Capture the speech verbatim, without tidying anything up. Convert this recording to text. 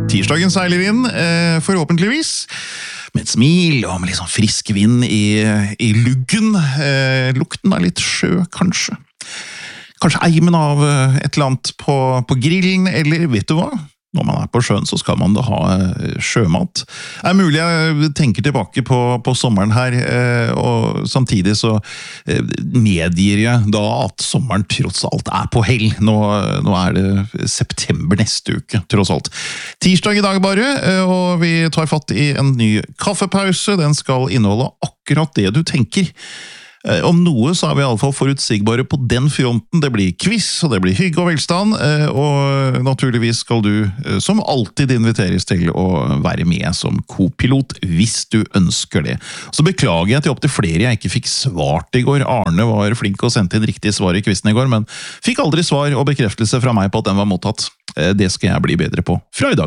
Tirsdagen seiler inn, eh, forhåpentligvis, med et smil og med litt sånn frisk vind i, i luggen. Eh, lukten av litt sjø, kanskje. Kanskje eimen av et eller annet på, på grillen, eller vet du hva? Når man er på sjøen, så skal man da ha sjømat. Det er mulig jeg tenker tilbake på, på sommeren her, og samtidig så medgir jeg da at sommeren tross alt er på hell. Nå, nå er det september neste uke, tross alt. Tirsdag i dag bare, og vi tar fatt i en ny kaffepause. Den skal inneholde akkurat det du tenker. Om noe så er vi i alle fall forutsigbare på den fronten. Det blir quiz, og det blir hygge og velstand, og naturligvis skal du som alltid inviteres til å være med som kopilot, hvis du ønsker det. Så beklager jeg til opp til flere jeg ikke fikk svart i går. Arne var flink og sendte inn riktig svar i quizen i går, men fikk aldri svar og bekreftelse fra meg på at den var mottatt. Det skal jeg bli bedre på fra i dag.